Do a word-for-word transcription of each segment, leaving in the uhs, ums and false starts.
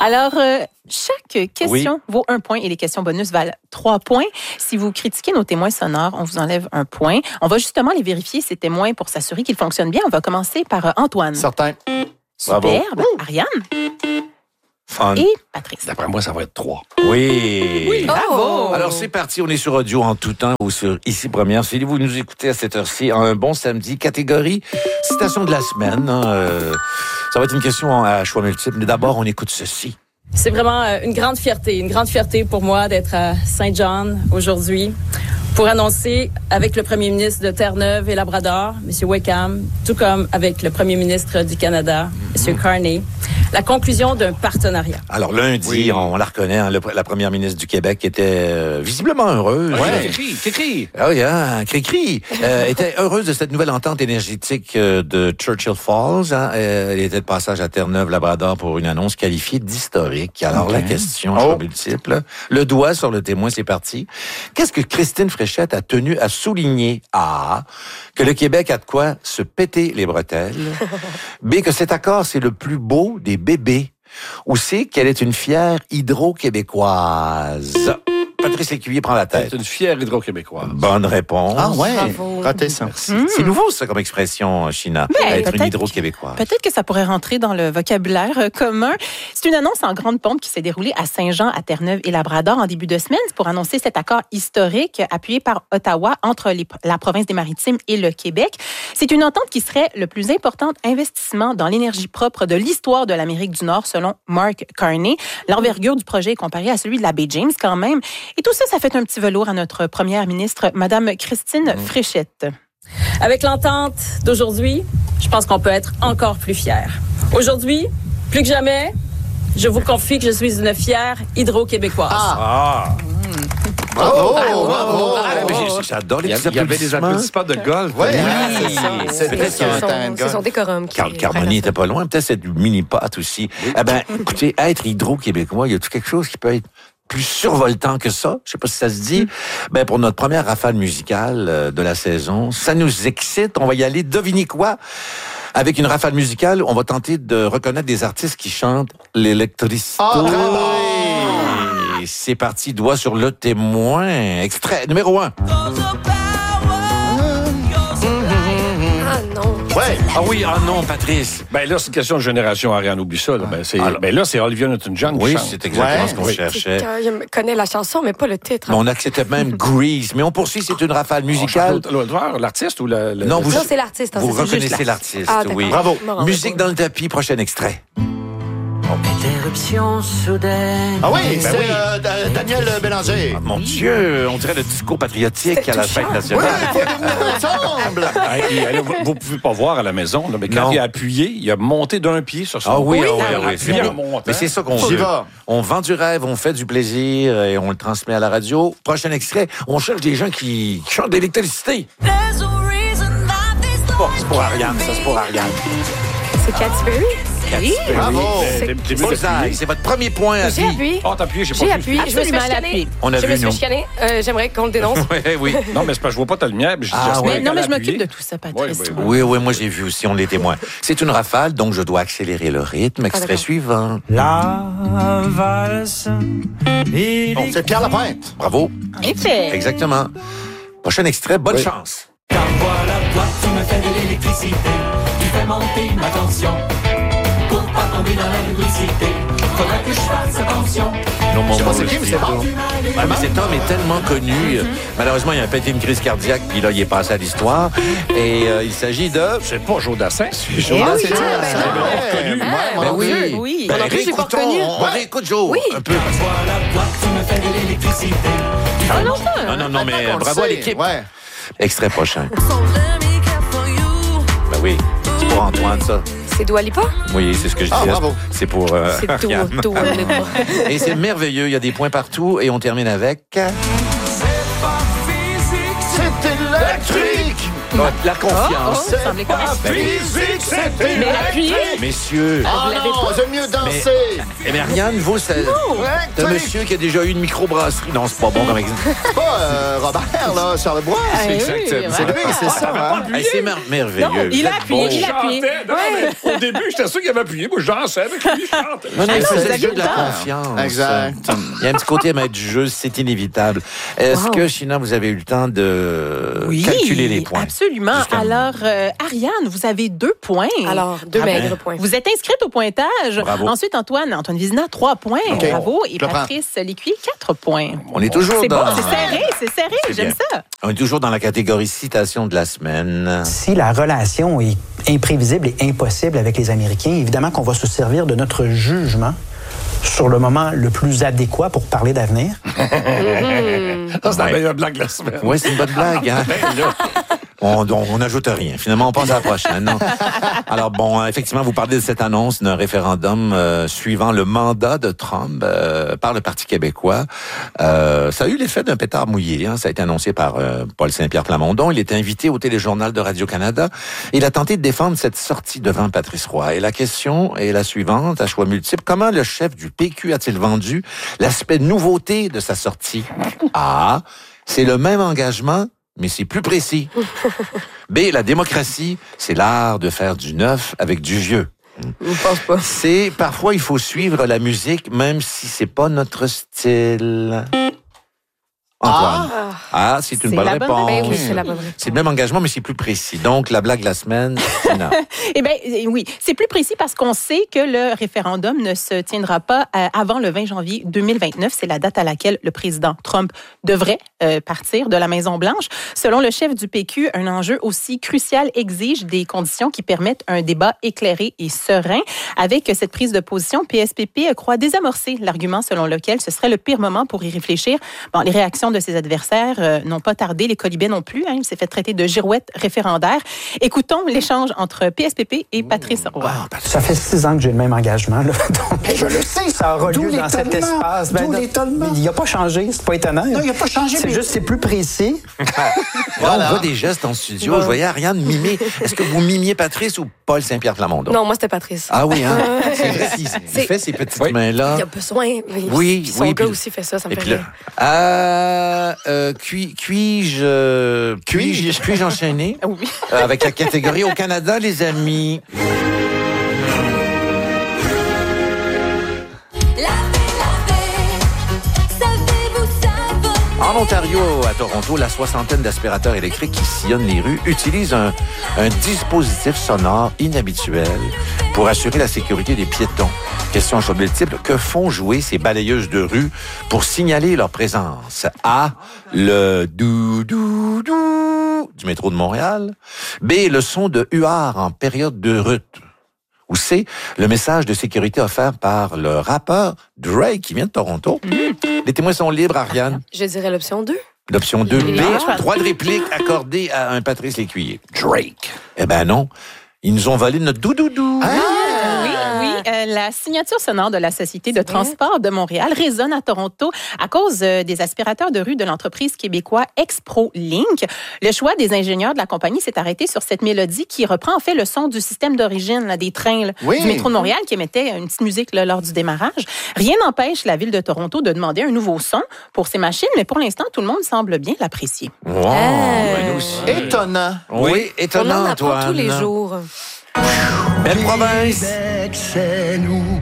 Alors, euh, chaque question oui. vaut un point et les questions bonus valent trois points. Si vous critiquez nos témoins sonores, on vous enlève un point. On va justement les vérifier, ces témoins, pour s'assurer qu'ils fonctionnent bien. On va commencer par euh, Antoine. Certain. Superbe. Ariane. Fun. Et Patrice. D'après moi, ça va être trois. Oui. Oui, bravo. Alors, c'est parti. On est sur audio en tout temps ou sur Ici Première. Si vous nous écoutez à cette heure-ci, un bon samedi, catégorie citation de la semaine. Hein, euh, ça va être une question à choix multiples. Mais d'abord, on écoute ceci. C'est vraiment une grande fierté, une grande fierté pour moi d'être à Saint John aujourd'hui pour annoncer avec le premier ministre de Terre-Neuve et Labrador, M. Wickham, tout comme avec le premier ministre du Canada, M. Carney, la conclusion d'un partenariat. Alors lundi, oui. on, on la reconnaît, hein, le, la première ministre du Québec était euh, visiblement heureuse. Ouais, cri, cri, cri. Ah oui, hein, cri, cri. euh, était heureuse de cette nouvelle entente énergétique euh, de Churchill Falls. Hein. Elle était de passage à Terre-Neuve, Labrador pour une annonce qualifiée d'historique. Alors okay. la question, oh. multiple, le doigt sur le témoin, c'est parti. Qu'est-ce que Christine Fréchette a tenu à souligner? A, que le Québec a de quoi se péter les bretelles. B, que cet accord, c'est le plus beau des bébés. Ou C, qu'elle est une fière hydro-québécoise. Patrice Lécuyer prend la tête. C'est une fière hydro-québécoise. Bonne réponse. Ah ouais, ratez ça. Mmh. C'est nouveau ça comme expression, China, ben, être une hydro-québécoise. Peut-être que ça pourrait rentrer dans le vocabulaire euh, commun. C'est une annonce en grande pompe qui s'est déroulée à Saint-Jean, à Terre-Neuve et Labrador en début de semaine pour annoncer cet accord historique appuyé par Ottawa entre les, la province des Maritimes et le Québec. C'est une entente qui serait le plus important investissement dans l'énergie propre de l'histoire de l'Amérique du Nord selon Mark Carney. L'envergure du projet est comparée à celui de la baie James quand même. Et tout ça, ça fait un petit velours à notre première ministre, Madame Christine Fréchette. Avec l'entente d'aujourd'hui, je pense qu'on peut être encore plus fiers. Aujourd'hui, plus que jamais, je vous confie que je suis une fière hydro-québécoise. Ah! ah. Bravo! Bravo! Bravo! bravo. J'adore les petits Il y avait des applaudissements de golf. Oui, oui. c'est ça. C'est son, c'est son décorum. Carl Carmoni n'était pas loin. Peut-être cette mini-pâte aussi. Oui. Eh ben, écoutez, être hydro-québécois, y a-t-il quelque chose qui peut être plus survoltant que ça? Je sais pas si ça se dit. Mm. Ben, pour notre première rafale musicale euh, de la saison, ça nous excite. On va y aller. Devinez quoi? Avec une rafale musicale, on va tenter de reconnaître des artistes qui chantent l'électricité. Oh, Et c'est parti, doigt sur le témoin. Extrait numéro un. Ouais. Ah oui, ah non, Patrice. Ben là, c'est une question de génération, Ariane, oublie ça. Là. Ben, c'est, Alors, ben là, c'est Olivia Newton-John qui oui, chante. Oui, c'est exactement ouais. ce qu'on oui. cherchait. Je connais la chanson, mais pas le titre. Mais on acceptait même Grease. Mais on poursuit, c'est une rafale musicale. L'auteur, l'artiste ou la... la non, vous, non, c'est l'artiste. Vous c'est reconnaissez l'artiste, ah, oui. Bravo. Bravo. Musique dans le tapis, prochain extrait. Interruption soudaine. Ah oui, ben c'est oui. euh, Daniel Bélanger. Ah, mon Dieu, on dirait le discours patriotique c'est à la touchant. fête nationale. Ouais, il faut nous mettre ensemble. Hey, hey, là, vous, vous pouvez pas voir à la maison, là, mais quand Non. il a appuyé, il a monté d'un pied sur son... Ah oui, oui, ah oui, il a ah oui. appuyé en montant. Mais c'est ça qu'on J'y veut. va. On vend du rêve, on fait du plaisir et on le transmet à la radio. Prochain extrait, on cherche des gens qui, qui chantent d'électricité. Bon, c'est pour Ariane, ça c'est pour Ariane. C'est Katy Perry? Oui. Bravo. C'est Bullseye, c'est votre premier point à J'ai vie. appuyé. Oh, t'as appuyé, j'ai pas J'ai vu. appuyé. Je me suis Absolument, fait elle a chicaner. appuyé. On a Je vu, me suis nous. fait chicaner. Euh, J'aimerais qu'on le dénonce. Oui, oui. Non, mais c'est parce que je vois pas ta lumière. Mais je dis, Ah, j'espère ouais. Mais, non, qu'elle mais a je m'occupe appuyé. de tout ça, Patrice. Oui, oui, Oui, oui, moi j'ai vu aussi, on est témoins. C'est une rafale, donc je dois accélérer le rythme. Extrait d'accord. suivant. La valse. Bon, c'est Pierre Lapointe. Bravo. En effet. Exactement. Prochain extrait, bonne Oui. chance. Car voilà, toi, tu me fais de l'électricité. Tu fais monter ma tension. Pour pas tomber dans la lubricité, faudrait que je fasse attention. Non, mon Je sais pas bon c'est qui, mais c'est bon. Ouais, mais cet homme est tellement connu. Malheureusement, il a pété une crise cardiaque, puis là, il est passé à l'histoire. Et euh, il s'agit de... C'est pas Joe Dassin. C'est Eh Joe oui, Dassin. ah, ben non. Ouais, Ben oui. Oui. Ben, Moi non plus, je suis pas réécoutons. reconnue. On réécoute Joe. Oui. Un peu. Voilà, toi, tu me fais de l'électricité. Ah non, ça. Non, non, non, mais On le bravo à sait. l'équipe. Ouais. Extrait prochain. Ben oui, c'est pour Antoine, ça. C'est Dua Lipa? Oui, c'est ce que je Ah, disais. bravo. C'est pour euh, C'est Dua Ariane. Dua Lipa. Et c'est merveilleux, il y a des points partout. Et on termine avec... C'est électrique. La confiance. Oh, oh, semblait comme ça. Physique, c'était Mais appuyez. Messieurs. Ah Vous l'avez non, pas. j'aime mieux danser. Eh bien, Ariane, vous, c'est c'est un monsieur qui a déjà eu une microbrasserie. Non, c'est pas bon comme exemple. C'est pas euh, Robert, là, Charlebois. Ah, C'est oui, exactement. C'est ouais. lui, c'est ça. hein? Hey, c'est mer- merveilleux. Non, il a Vous êtes appuyé, bon. il a Chantait. appuyé. Non, mais au début, j'étais sûr qu'il avait appuyé. Moi, je dansais avec lui, je chantais. Non, non, il non, faisait vous le aviez jeu de la le temps. confiance. Exact. Il y a un petit côté à mettre du jeu, c'est inévitable. Est-ce Wow. que, China, vous avez eu le temps de Oui, calculer les points? absolument. Justement. Alors, euh, Ariane, vous avez deux points. Alors, deux Ah ben. maigres points. Vous êtes inscrite au pointage. Bravo. Ensuite, Antoine, Antoine Vizina, trois points. OK. Bravo. Et Je le prends. Patrice Lécuyer, quatre points. On est toujours C'est dans... bon, c'est serré, c'est serré. C'est J'aime bien. ça. On est toujours dans la catégorie citation de la semaine. Si la relation est imprévisible et impossible avec les Américains, évidemment qu'on va se servir de notre jugement sur le moment le plus adéquat pour parler d'avenir. Ça, c'est la meilleure blague de la semaine. Oui, c'est une bonne blague, hein? Ben, là. On on n'ajoute rien. Finalement, on passe à la prochaine. Non? Alors, bon, euh, effectivement, vous parlez de cette annonce d'un référendum euh, suivant le mandat de Trump euh, par le Parti québécois. Euh, ça a eu l'effet d'un pétard mouillé. Hein? Ça a été annoncé par euh, Paul Saint-Pierre Plamondon. Il était invité au téléjournal de Radio-Canada. Il a tenté de défendre cette sortie devant Patrice Roy. Et la question est la suivante, à choix multiples. Comment le chef du P Q a-t-il vendu l'aspect nouveauté de sa sortie? A. C'est le même engagement, mais c'est plus précis. B, la démocratie, c'est l'art de faire du neuf avec du vieux. Je pense pas. C'est parfois il faut suivre la musique même si c'est pas notre style. Antoine. Ah. Ah, c'est une C'est bonne la bonne réponse. Ben oui, c'est la bonne réponse. C'est le même engagement, mais c'est plus précis. Donc, la blague de la semaine, c'est non. Eh bien, oui, c'est plus précis parce qu'on sait que le référendum ne se tiendra pas euh, avant le vingt janvier deux mille vingt-neuf. C'est la date à laquelle le président Trump devrait euh, partir de la Maison-Blanche. Selon le chef du P Q, un enjeu aussi crucial exige des conditions qui permettent un débat éclairé et serein. Avec cette prise de position, P S P P croit désamorcer l'argument selon lequel ce serait le pire moment pour y réfléchir. Bon, les réactions de ses adversaires euh, n'ont pas tardé, les colibets non plus. Hein, il s'est fait traiter de girouette référendaire. Écoutons l'échange entre P S P P et Patrice Roy. Ça fait six ans que j'ai le même engagement. Là. Donc, Je le sais. ça aura D'où lieu dans cet l'étonnement. espace. D'où non, l'étonnement. Il n'a pas changé, c'est pas étonnant. Non, il n'a pas changé, C'est mais- juste, c'est plus précis. Là, on voit des gestes en studio. Je voyais Ariane mimer. Est-ce que vous mimiez Patrice ou Paul Saint-Pierre Plamondon? Non, moi, c'était Patrice. Ah oui, hein? C'est vrai, il, il C'est- fait ces petites Oui. mains-là. Il a besoin. mais Oui, puis son oui, gars puis- aussi fait ça, ça me Et fait puis là, rire. euh, euh, puis, puis-je, euh, puis-je, Puis-je? puis-je enchaîner Ah oui. euh, avec la catégorie au Canada, les amis? En Ontario, à Toronto, la soixantaine d'aspirateurs électriques qui sillonnent les rues utilisent un, un dispositif sonore inhabituel pour assurer la sécurité des piétons. Question à choix multiple, que font jouer ces balayeuses de rue pour signaler leur présence? A, le dou-dou-dou du métro de Montréal. B, le son de huard en période de rut. Ou C, le message de sécurité offert par le rappeur Drake qui vient de Toronto. Les témoins sont libres, Ariane. Je dirais l'option deux. L'option deux B, Ah. droit de réplique accordé à un Patrice Lécuyer. Drake. Eh ben non, ils nous ont volé notre doudoudou. Oui, oui. Euh, la signature sonore de la Société de transport de Montréal résonne à Toronto à cause euh, des aspirateurs de rue de l'entreprise québécoise Expro-Link. Le choix des ingénieurs de la compagnie s'est arrêté sur cette mélodie qui reprend en fait le son du système d'origine là, des trains là, Oui. du métro de Montréal qui émettait une petite musique là, lors du démarrage. Rien n'empêche la ville de Toronto de demander un nouveau son pour ces machines, mais pour l'instant, tout le monde semble bien l'apprécier. Wow, ben nous aussi. Étonnant. Oui, On étonnant, en apprend Antoine. tous les jours. Belle province. C'est nous.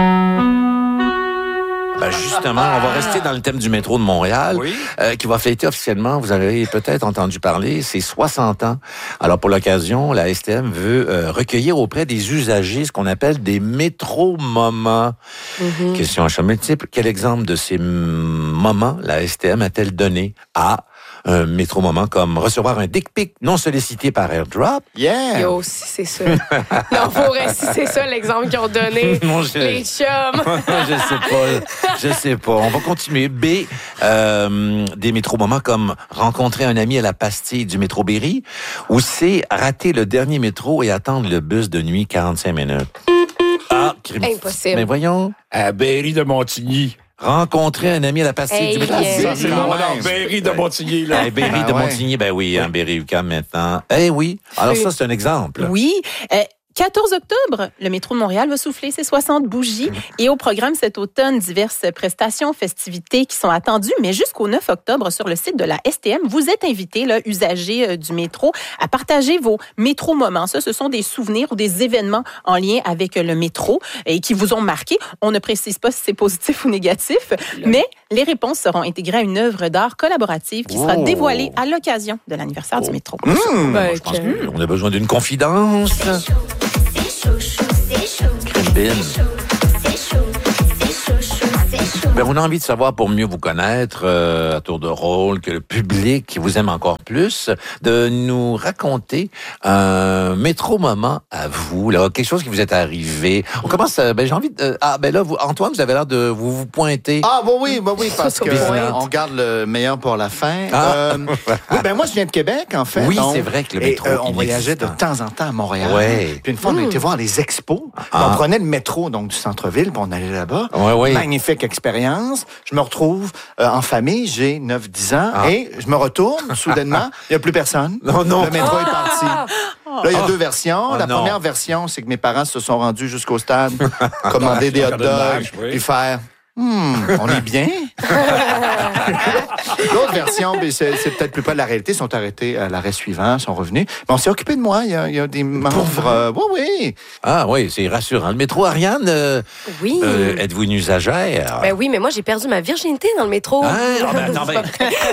Ben justement, on va rester dans le thème du métro de Montréal, Oui. euh, qui va fêter officiellement, vous avez peut-être entendu parler, c'est soixante ans. Alors pour l'occasion, la S T M veut euh, recueillir auprès des usagers ce qu'on appelle des métro-moments. Mm-hmm. Question à choix multiple, quel exemple de ces m- moments la S T M a-t-elle donné à un métro-moment comme recevoir un dick pic non sollicité par AirDrop? Yeah. Yo, si c'est ça. Non, pour vrai, si c'est ça l'exemple qu'ils ont donné, Mon Dieu. les chums. je sais pas. Je sais pas. On va continuer. B, euh, des métro-moments comme rencontrer un ami à la pastille du métro Berry. Ou C, rater le dernier métro et attendre le bus de nuit quarante-cinq minutes. Ah, crime. Impossible. Mais voyons. À Berry de Montigny. Rencontrer un ami à la pastille Hey, du yeah. Métro. Ça, c'est Quand mon même. Berry de Montigny, là. Hey, Berry Ah de ouais. Montigny, ben oui, un Berry U Q A M maintenant. Eh oui. Alors ça, c'est un exemple. Oui. Euh, quatorze octobre, le métro de Montréal va souffler ses soixante bougies. Et au programme cet automne, diverses prestations, festivités qui sont attendues. Mais jusqu'au neuf octobre, sur le site de la S T M, vous êtes invités, là, usagers euh, du métro, à partager vos métro-moments. Ça, ce sont des souvenirs ou des événements en lien avec le métro et qui vous ont marqué. On ne précise pas si c'est positif ou négatif, mais les réponses seront intégrées à une œuvre d'art collaborative qui sera Oh. dévoilée à l'occasion de l'anniversaire du métro. Ben, Je pense que- qu'on a besoin d'une confidence. Crimbin. Ben, on a envie de savoir, pour mieux vous connaître, euh, à tour de rôle, que le public qui vous aime encore plus, de nous raconter un métro-moment à vous, là, quelque chose qui vous est arrivé. On commence, euh, ben, j'ai envie de... Ah, ben là, vous, Antoine, vous avez l'air de vous, vous pointer. Ah, bon, oui, bon, oui, parce Ça, que ça euh, pointe. on garde le meilleur pour la fin. Ah. Euh, oui, ben moi, je viens de Québec, en fait. Oui, donc, c'est vrai que le et, métro euh, on voyageait de inexistant. temps en temps à Montréal. Ouais. Puis une fois, on a été voir les expos. Ah. On prenait le métro donc du centre-ville, puis on allait là-bas. Ouais, ouais. Magnifique expérience. Je me retrouve euh, en famille, j'ai neuf dix ans, Ah. et je me retourne, soudainement, il n'y a plus personne. Non, non. Le métro est parti. Là, il y a Ah. deux versions. Oh, la non. première version, c'est que mes parents se sont rendus jusqu'au stade, commander des hot Faire de dogs, match, oui. puis faire Hmm, on est bien. L'autre version, ben, c'est, c'est peut-être plus pas de la réalité. Ils sont arrêtés à l'arrêt suivant, sont revenus. Mais on s'est occupé de moi. Il y a, il y a des membres. euh, oui, oui. Ah oui, c'est rassurant. Le métro, Ariane, euh, Oui. euh, êtes-vous une usagère? Ben oui, mais moi, j'ai perdu ma virginité dans le métro. Ah, non, ben, non, ben,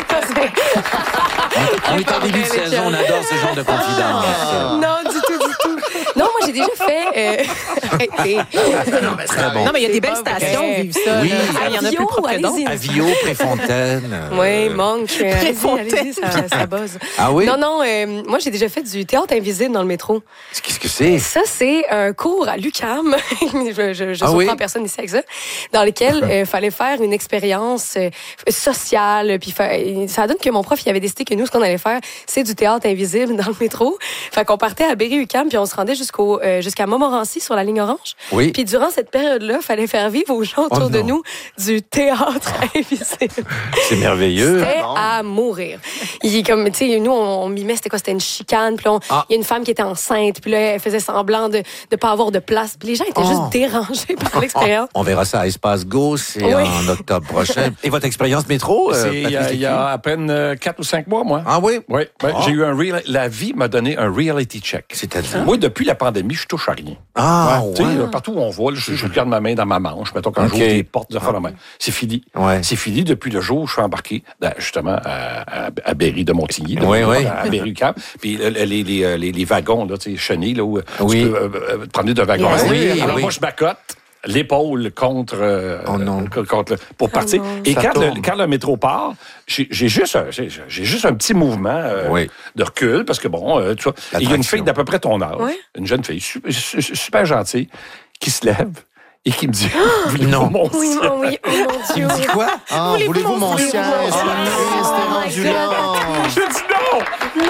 on est en début de saison, on adore ce genre de confidence. Non, du tout, du tout. Non, moi, j'ai déjà fait... Euh... arrêtez. Très bon. Non, mais il y a des C'est belles pas stations vrai. où vivent ça. Oui. là. Il y en a plus Avio, propre que d'autres. allez-y. Avio, Préfontaine. euh, Oui, manque. euh, Allez-y, Préfontaine. allez-y, ça, ça buzz. Ah oui? Non, non, euh, moi, j'ai déjà fait du théâtre invisible dans le métro. Qu'est-ce que c'est? Ça, c'est un cours à l'U Q A M. je je, je Ah surprends oui? personne ici avec ça. Dans lequel il fallait faire une expérience euh, sociale. Puis fa- ça donne que mon prof, il avait décidé que nous, ce qu'on allait faire, c'est du théâtre invisible dans le métro. Fait qu'on partait à Berry-U Q A M, puis on se rendait jusqu'au euh, jusqu'à Montmorency sur la ligne orange. Oui. Puis durant cette période-là, il fallait faire vivre aux gens autour Oh de non. nous du théâtre invisible. C'est merveilleux. C'était Bon. à mourir. Il, comme, tu sais, nous, on, on mimait, c'était quoi? C'était une chicane. Puis là, on- il Ah. y a une femme qui était enceinte. Puis là, elle faisait semblant de ne pas avoir de place. Puis les gens étaient Oh. juste dérangés par l'expérience. On verra ça à Espace Go, c'est Oui. en octobre prochain. Et votre expérience métro? euh, C'est il y, a- Patrice il y a à peine euh, quatre ou cinq mois, moi. Ah oui? Oui, ben, Ah. j'ai eu un real... La vie m'a donné un reality check. C'est-à-dire? Moi, depuis la pandémie, je touche à rien. Ah, Tu sais, ouais. là, partout où on va, là, je, je garde ma main dans ma manche. Mettons, quand Ok. j'ouvre les portes, de la main. C'est fini. Ouais. C'est fini depuis le jour où je suis embarqué, dans- justement, à, à, à Berry de Montigny. là, Oui, oui. À Berry Cap. Puis euh, les, les, les, les, les wagons, là, tu sais, chenilles, là, où Oui. tu peux euh, euh, te promener d'un wagon à l'autre. Oui, Alors, oui. moi, je m'accote l'épaule contre, euh, Oh non. euh, contre le- pour partir. non. Et Ça quand le, tourne. quand le métro part, j'ai j'ai juste, un- j'ai j'ai juste un petit mouvement euh, Oui. de recul, parce que bon, euh, tu vois, il y a une L'attraction. fille d'à peu près ton âge, Ouais. une jeune fille super, su- super gentille, qui se lève et qui me dit voulez-vous Non. mon Oui, siège? oh oui, oh mon Dieu. dis quoi? Ah, voulez-vous mon siège? Oh, Christ, t'es rendu là. J'ai dit non!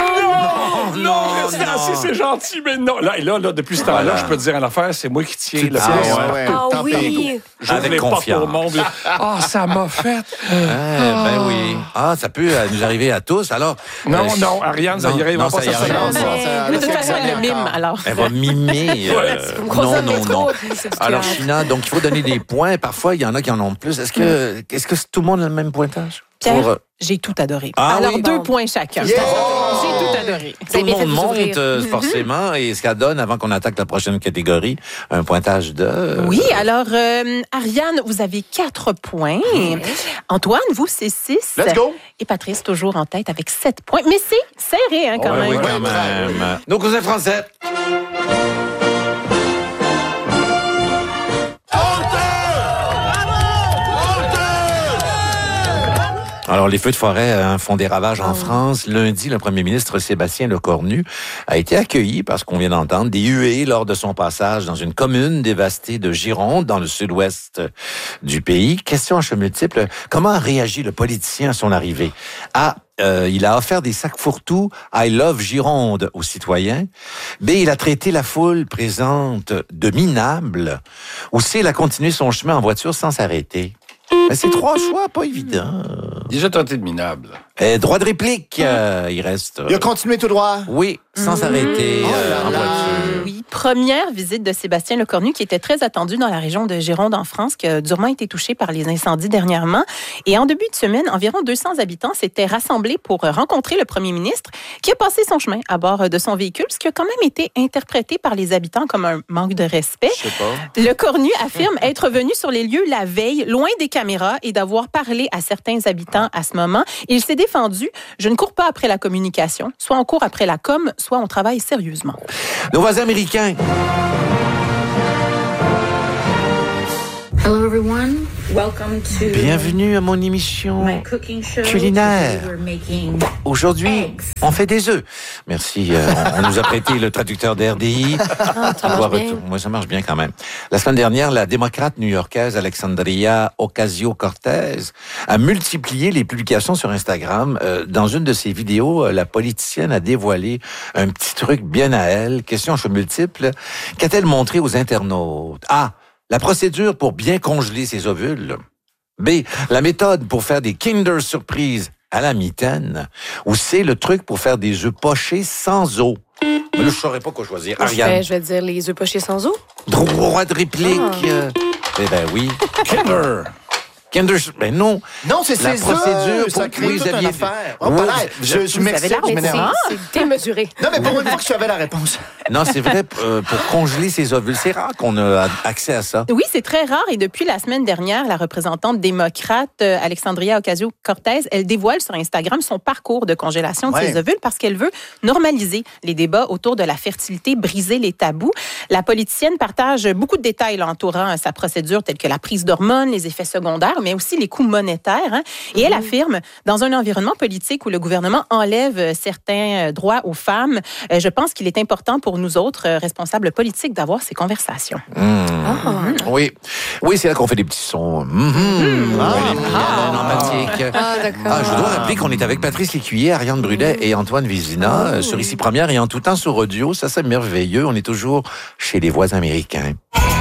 Non! Non! non, Restez non. assis, c'est gentil, mais non! Là, et là, là depuis ce temps-là, Voilà. je peux te dire en affaire, c'est moi qui tiens Tu le tiens, pied. ouais, ouais. Ah Tant pis. oui. J'ouvre Avec les portes confiance. au monde. là. Ah, ça m'a fait. Ah, ben oui. Ah, ça peut euh, nous arriver à tous. Alors. Non, euh, non, Ariane, ça non, y arrivera non, pas, ça y ça arrivera s'annonce. pas. Ça, ça- Mais de toute ça façon, exagère elle le mime, encore. alors. Elle va mimer. euh, Vous me croisez non, dans le non, métro, non. c'est du Alors, théâtre. China, donc il faut donner des points. Parfois, il y en a qui en ont plus. Est-ce que, est-ce que tout le monde a le même pointage? Pierre, Pour, euh, j'ai tout adoré. Ah Alors, oui? deux Bon. points chacun. Yeah! J'ai tout adoré. Vous tout avez le bien fait monde de vous monte ouvrir. euh, forcément et ce qu'elle donne avant qu'on attaque la prochaine catégorie, un pointage de... Oui, alors, euh, Ariane, vous avez quatre points. Antoine, vous, c'est six. Let's go. Et Patrice, toujours en tête avec sept points. Mais c'est serré, hein, quand Ouais, même. oui, Ouais, quand très, même. Nos cousins français. Alors, les feux de forêt hein, font des ravages en France. Lundi, le premier ministre Sébastien Lecornu a été accueilli, parce qu'on vient d'entendre, des huées lors de son passage dans une commune dévastée de Gironde, dans le sud-ouest du pays. Question à choix multiple. Comment a réagi le politicien à son arrivée? A. Euh, il a offert des sacs fourre-tout « I love Gironde » aux citoyens. B. Il a traité la foule présente de minable. Ou C. Il a continué son chemin en voiture sans s'arrêter. Ben, c'est trois choix, pas évident. Déjà tenté de minable. Et droit de réplique, euh, il reste. Il a continué tout droit. Oui, sans s'arrêter Oh euh, là en là. voiture. Oui, première visite de Sébastien Lecornu qui était très attendu dans la région de Gironde en France, qui a durement été touchée par les incendies dernièrement. Et en début de semaine, environ deux cents habitants s'étaient rassemblés pour rencontrer le premier ministre qui a passé son chemin à bord de son véhicule, ce qui a quand même été interprété par les habitants comme un manque de respect. Je sais pas. Lecornu affirme être venu sur les lieux la veille, loin des caméras, et d'avoir parlé à certains habitants à ce moment. Il s'est défendu. Je ne cours pas après la communication. Soit on court après la com, soit on travaille sérieusement. Nos voisins américains. Hello everyone, welcome to Bienvenue à mon émission my cooking show. culinaire. Today we're making Aujourd'hui, eggs. on fait des œufs. Merci. euh, on, on nous a prêté le traducteur d'R D I. Ah, ça On doit marche bien. retour- Moi, ça marche bien quand même. La semaine dernière, la démocrate new-yorkaise Alexandria Ocasio-Cortez a multiplié les publications sur Instagram. Euh, dans une de ses vidéos, euh, la politicienne a dévoilé un petit truc bien à elle. Question à choix multiples. Qu'a-t-elle montré aux internautes? A. La procédure pour bien congeler ses ovules. B. La méthode pour faire des Kinder Surprise à la mitaine. Ou C. Le truc pour faire des œufs pochés sans eau. Mais là, je saurais pas quoi choisir. Je Ariane. vais, je vais dire les œufs pochés sans eau. Droit de réplique. Ah. euh, Eh ben oui. Kinder. Kinder, ben non. Non, c'est La ses procédure œufs. Ça pour- crée oui, toute vous une aviez- affaire. Oh, Oui, pas là. vous- Je, je vous avez m'excite, l'air je mais m'énerve. C'est c'est démesuré. Non, mais pour une fois que tu avais la réponse. Non, c'est vrai, euh, pour congeler ses ovules. C'est rare qu'on a accès à ça. Oui, c'est très rare. Et depuis la semaine dernière, la représentante démocrate euh, Alexandria Ocasio-Cortez, elle dévoile sur Instagram son parcours de congélation de Ouais. ses ovules parce qu'elle veut normaliser les débats autour de la fertilité, briser les tabous. La politicienne partage beaucoup de détails là, entourant euh, sa procédure, tels que la prise d'hormones, les effets secondaires, mais aussi les coûts monétaires. Hein. Et elle affirme, dans un environnement politique où le gouvernement enlève euh, certains euh, droits aux femmes, euh, je pense qu'il est important pour nous autres euh, responsables politiques d'avoir ces conversations. Mmh. Ah. Oui. Oui, c'est là qu'on fait des petits sons. Mhm. Ah. Oui, bien empathiques. Ah, d'accord. Ah, je dois rappeler qu'on est avec Patrice Lécuyer, Ariane Brulet et Antoine Vézina euh, sur Ici Première et en tout temps sur audio. Ça, c'est merveilleux. On est toujours chez les voisins américains.